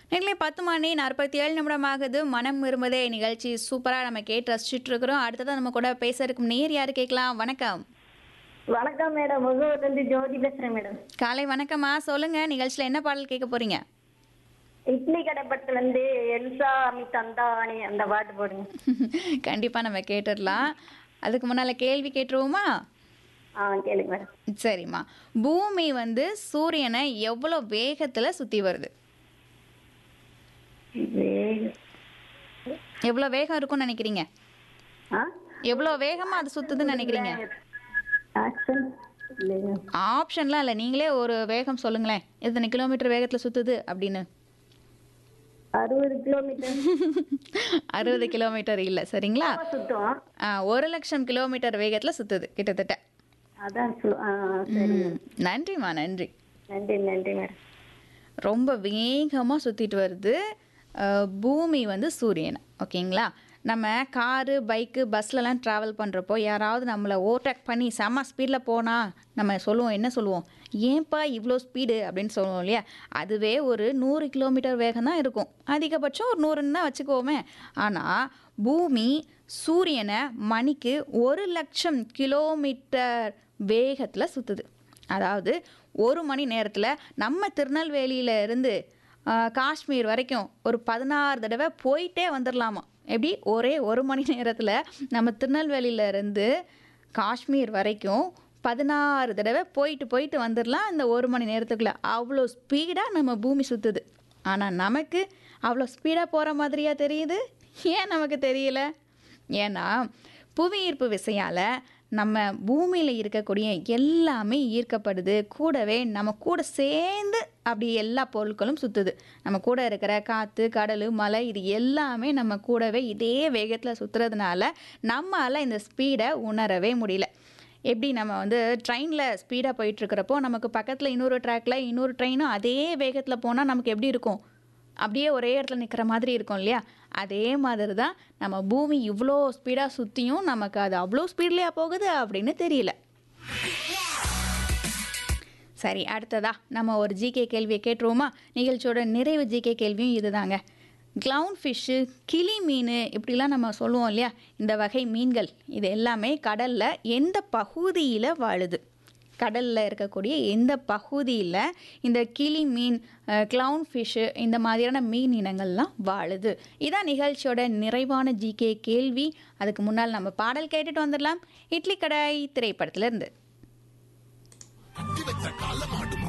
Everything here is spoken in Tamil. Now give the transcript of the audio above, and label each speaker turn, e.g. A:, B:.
A: நீங்களே 10 மணி 47 நிமிடம் ஆகுது. மனம் விரும்புதே நிகழ்ச்சி சூப்பரா நம்ம கேட்டு ரசிச்சுட்டு இருக்கிறோம். அடுத்ததா நம்ம கூட பேசறதுக்கு நேர் யாரு கேட்கலாம்? வணக்கம்.
B: வணக்கம் மேடம். முகவூர்லேருந்து ஜோதி பேசுறேன் மேடம்.
A: காலை வணக்கம்மா. சொல்லுங்க நிகழ்ச்சியில என்ன பாடல் கேட்க போறீங்க?
B: இட்லி கடை படத்துல இருந்து எல்சா அமி தந்தானி அந்த பாட்டு போடுங்க.
A: கண்டிப்பா நம்ம கேட்டுடலாம். அதுக்கு முன்னால கேள்வி கேட்டுருவோமா?
B: கேளுங்க மேடம்.
A: சரிம்மா. பூமி வந்து சூரியனை எவ்வளவு வேகத்துல சுத்தி வருது? எவ்வளவு வேகம் இருக்கும்னு நினைக்கிறீங்க?
B: ஆ?
A: எவ்வளவு வேகமா அது சுத்துதுன்னு நினைக்கிறீங்க?
B: ஆக்சன் இல்லைங்க.
A: ஆப்ஷன்லாம் இல்லை, நீங்களே ஒரு வேகம் சொல்லுங்களேன். எத்தனை கிலோமீட்டர் வேகத்துல சுத்துது அப்படின்னு.
B: 60 கிலோமீட்டர்
A: 60 கிலோமீட்டர் இல்லை, சரிங்களா?
B: சுத்தம்.
A: 1,00,000 கிலோமீட்டர் வேகத்துல சுத்துது கிட்டத்தட்ட.
B: அதான் சரி.
A: நன்றிம்மா, நன்றி.
B: நன்றி நன்றி மேடம்.
A: ரொம்ப வேகமா சுத்திட்டு வருது பூமி வந்து சூரியனை. ஓகேங்களா? நம்ம காரு, பைக்கு, பஸ்லலாம் ட்ராவல் பண்ணுறப்போ யாராவது நம்மளை ஓவர்டேக் பண்ணி செம்ம ஸ்பீடில் போனால் நம்ம சொல்லுவோம், என்ன சொல்லுவோம்? ஏன்பா இவ்வளோ ஸ்பீடு அப்படின்னு சொல்லுவோம் இல்லையா? அதுவே ஒரு 100 கிலோமீட்டர் வேகம் தான் இருக்கும். அதிகபட்சம் ஒரு 100ன்னு தான் வச்சுக்கோமே. ஆனால் பூமி சூரியனை மணிக்கு 1,00,000 கிலோமீட்டர் வேகத்தில் சுற்றுது. அதாவது ஒரு மணி நேரத்தில் நம்ம திருநெல்வேலியில இருந்து காஷ்மீர் வரைக்கும் ஒரு 16 தடவை போயிட்டே வந்துடலாமா? எப்படி? ஒரே ஒரு மணி நேரத்தில் நம்ம திருநெல்வேலியிலேருந்து காஷ்மீர் வரைக்கும் 16 தடவை போயிட்டு வந்துடலாம் இந்த ஒரு மணி நேரத்துக்குள்ளே. அவ்வளோ ஸ்பீடாக நம்ம பூமி சுற்றுது. ஆனால் நமக்கு அவ்வளோ ஸ்பீடாக போகிற மாதிரியா தெரியுது? ஏன் நமக்கு தெரியல? ஏன்னா புவி ஈர்ப்பு விசையால் நம்ம பூமியில் இருக்கக்கூடிய எல்லாமே ஈர்க்கப்படுது. கூடவே நம்ம கூட சேர்ந்து அப்படி எல்லா பொருட்களும் சுற்றுது. நம்ம கூட இருக்கிற காற்று, கடல், மலை இது எல்லாமே நம்ம கூடவே இதே வேகத்தில் சுற்றுறதுனால நம்மளால் இந்த ஸ்பீடை உணரவே முடியல. எப்படி நம்ம வந்து ட்ரெயினில் ஸ்பீடாக போயிட்டுருக்கிறப்போ நமக்கு பக்கத்தில் இன்னொரு ட்ராக்கில் இன்னொரு ட்ரெயினும் அதே வேகத்தில் போனால் நமக்கு எப்படி இருக்கும்? அப்படியே ஒரே இடத்துல நிற்கிற மாதிரி இருக்கும் இல்லையா? அதே மாதிரி தான் நம்ம பூமி இவ்வளோ ஸ்பீடாக சுற்றியும் நமக்கு அது அவ்வளோ ஸ்பீட்லேயே போகுது அப்படின்னு தெரியல. சரி, அடுத்ததா நம்ம ஒரு ஜிகே கேள்வியை கேட்டுருவோமா? நிகழ்ச்சியோட நிறைவு ஜிகே கேள்வியும் இதுதாங்க. க்ளவுன் ஃபிஷ்ஷு, கிளி மீன் இப்படிலாம் நம்ம சொல்லுவோம் இல்லையா? இந்த வகை மீன்கள் இது எல்லாமே கடலில் எந்த பகுதியில் வாழுது? கடலில் இருக்கக்கூடிய எந்த பகுதியில் இந்த கிளி மீன், க்ளவுன் ஃபிஷ்ஷு இந்த மாதிரியான மீன் இனங்கள்லாம் வாழுது? இதான் நிகழ்ச்சியோட நிறைவான ஜிகே கேள்வி. அதுக்கு முன்னால் நம்ம பாடல் கேட்டுட்டு வந்துடலாம். இட்லி கடை திரைப்படத்திலிருந்து.